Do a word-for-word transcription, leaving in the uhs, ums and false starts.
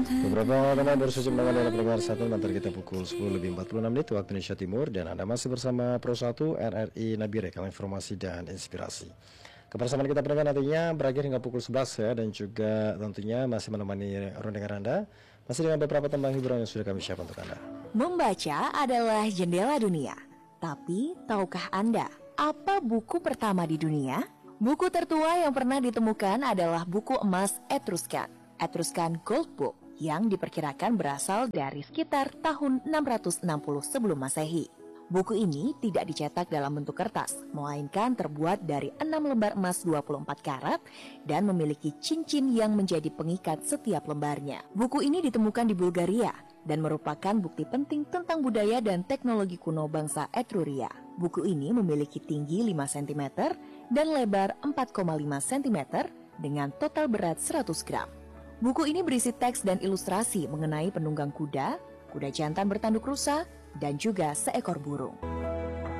Beberapa teman baru saja mendengar dalam pendengar satu nanti kita pukul sepuluh lebih empat puluh enam menit waktu Indonesia Timur, dan Anda masih bersama Pro satu R R I Nabire, kalau informasi dan inspirasi. Kebersamaan kita pendengar nantinya berakhir hingga pukul sebelas ya, dan juga tentunya masih menemani rondengan Anda masih dengan beberapa tembang hiburan yang sudah kami siapkan untuk Anda. Membaca adalah jendela dunia, tapi tahukah Anda apa buku pertama di dunia? Buku tertua yang pernah ditemukan adalah buku emas Etruscan, Etruscan Gold Book, yang diperkirakan berasal dari sekitar tahun enam ratus enam puluh sebelum Masehi. Buku ini tidak dicetak dalam bentuk kertas, melainkan terbuat dari enam lembar emas dua puluh empat karat dan memiliki cincin yang menjadi pengikat setiap lembarnya. Buku ini ditemukan di Bulgaria dan merupakan bukti penting tentang budaya dan teknologi kuno bangsa Etruria. Buku ini memiliki tinggi lima sentimeter dan lebar empat koma lima sentimeter dengan total berat seratus gram. Buku ini berisi teks dan ilustrasi mengenai penunggang kuda, kuda jantan bertanduk rusa, dan juga seekor burung.